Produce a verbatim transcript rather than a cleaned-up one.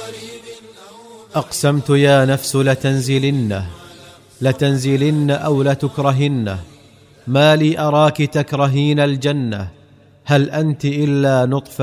أقسمت يا نفس لتنزلنه لتنزلن أو لتكرهنه، ما لي أراك تكرهين الجنة، هل أنت إلا نطفة